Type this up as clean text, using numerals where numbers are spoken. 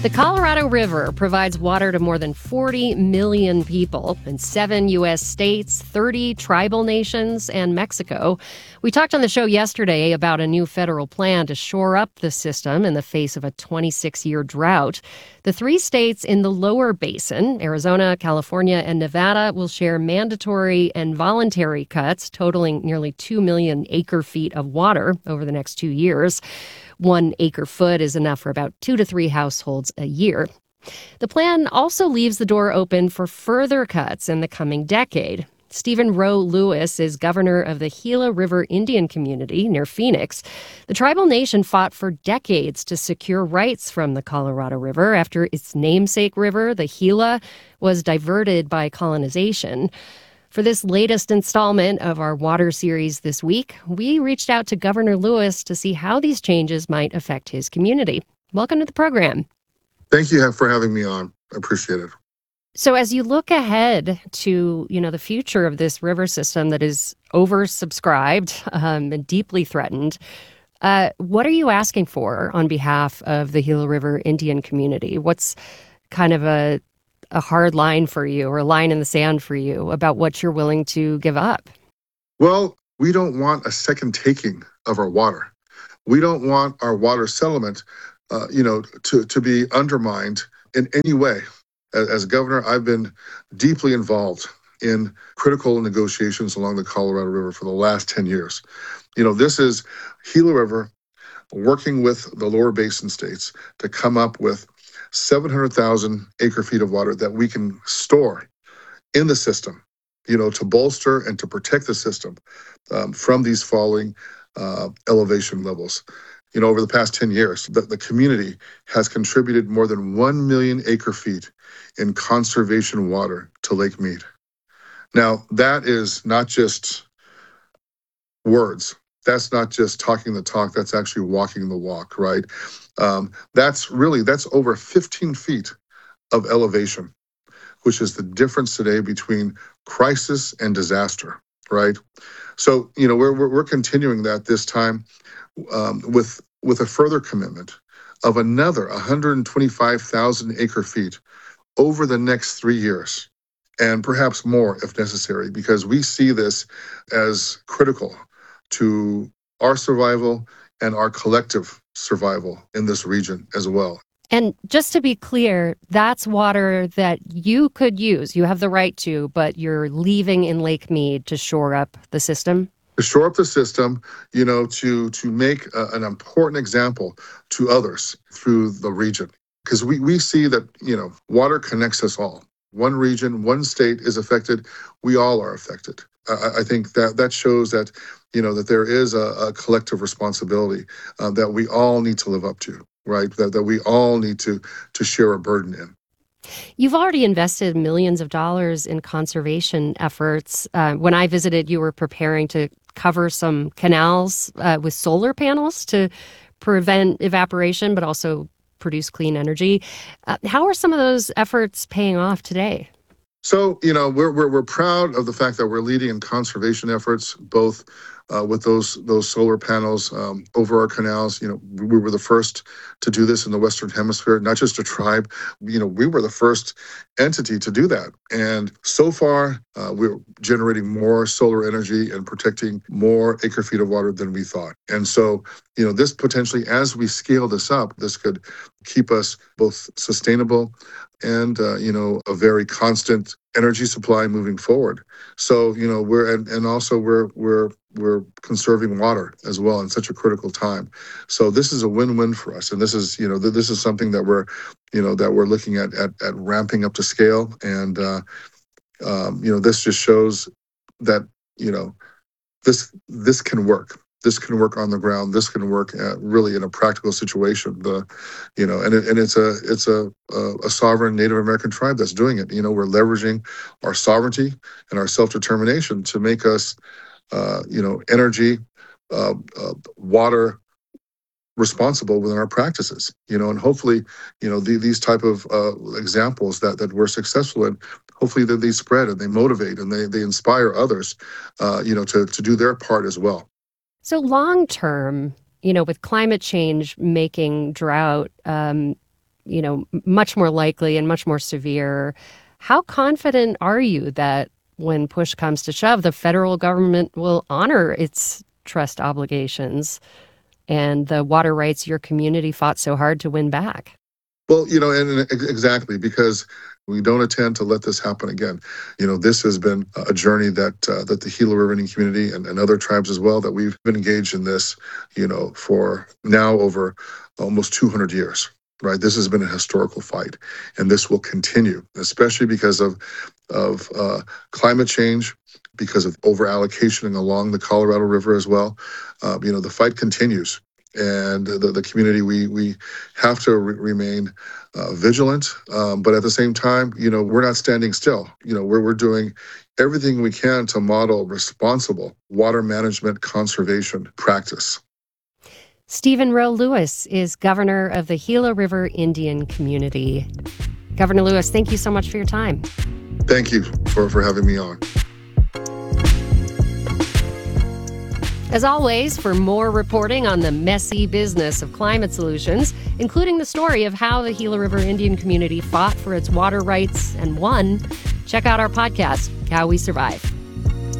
The Colorado River provides water to more than 40 million people in 7 U.S. states, 30 tribal nations, and Mexico. We talked on the show yesterday about a new federal plan to shore up the system in the face of a 26-year drought. The 3 states in the lower basin, Arizona, California, and Nevada, will share mandatory and voluntary cuts totaling nearly 2 million acre-feet of water over the next 2 years. 1 acre-foot is enough for about 2 to 3 households a year. The plan also leaves the door open for further cuts in the coming decade. Stephen Rowe Lewis is governor of the Gila River Indian Community near Phoenix. The tribal nation fought for decades to secure rights from the Colorado River after its namesake river, the Gila, was diverted by colonization. For this latest installment of our water series this week, we reached out to Governor Lewis to see how these changes might affect his community. Welcome to the program. Thank you for having me on. I appreciate it. So as you look ahead to, the future of this river system that is oversubscribed and deeply threatened, what are you asking for on behalf of the Gila River Indian community? What's kind of a hard line for you or a line in the sand for you about what you're willing to give up? Well, we don't want a second taking of our water. We don't want our water settlement, to be undermined in any way. As governor, I've been deeply involved in critical negotiations along the Colorado River for the last 10 years. This is Gila River working with the lower basin states to come up with 700,000 acre-feet of water that we can store in the system, to bolster and to protect the system from these falling elevation levels. Over the past 10 years, the community has contributed more than 1 million acre-feet in conservation water to Lake Mead. Now, that is not just words. That's not just talking the talk, that's actually walking the walk, right? That's over 15 feet of elevation, which is the difference today between crisis and disaster, right? So, we're continuing that this time with a further commitment of another 125,000 acre-feet over the next 3 years, and perhaps more if necessary, because we see this as critical to our survival and our collective survival in this region as well. And just to be clear, that's water that you could use. You have the right to, but you're leaving in Lake Mead to shore up the system? To shore up the system, to make an important example to others through the region. Because we see that, water connects us all. One region, one state is affected, we all are affected. I think that shows that, that there is a collective responsibility that we all need to live up to, right? That we all need to share a burden in. You've already invested millions of dollars in conservation efforts. When I visited, you were preparing to cover some canals with solar panels to prevent evaporation, but also produce clean energy. How are some of those efforts paying off today? So, we're proud of the fact that we're leading in conservation efforts, both with those solar panels over our canals. We were the first to do this in the Western Hemisphere, not just a tribe. We were the first entity to do that. And so far, we're generating more solar energy and protecting more acre-feet of water than we thought. And so, this potentially, as we scale this up, this could keep us both sustainable and, a very constant energy supply moving forward. So, we're conserving water as well in such a critical time. So this is a win-win for us. And this is, this is something that we're looking at ramping up to scale. And, this just shows that, this can work. This can work on the ground. This can work really in a practical situation. And it's a sovereign Native American tribe that's doing it. We're leveraging our sovereignty and our self-determination to make us, energy, water responsible within our practices. And hopefully, these type of examples that we're successful in, hopefully that they spread and they motivate and they inspire others, to do their part as well. So long term, with climate change making drought much more likely and much more severe. How confident are you that when push comes to shove, the federal government will honor its trust obligations and the water rights your community fought so hard to win back? Well, exactly, because we don't intend to let this happen again. This has been a journey that the Gila River Indian community and other tribes as well, that we've been engaged in this, for now over almost 200 years. Right, this has been a historical fight, and this will continue, especially because of climate change, because of over allocation along the Colorado River as well. The fight continues. And the community, we have to remain vigilant, but at the same time, we're not standing still. We're doing everything we can to model responsible water management conservation practice. Stephen Roe Lewis is governor of the Gila River Indian Community. Governor Lewis, thank you so much for your time. Thank you for having me on. As always, for more reporting on the messy business of climate solutions, including the story of how the Gila River Indian Community fought for its water rights and won, check out our podcast, How We Survive.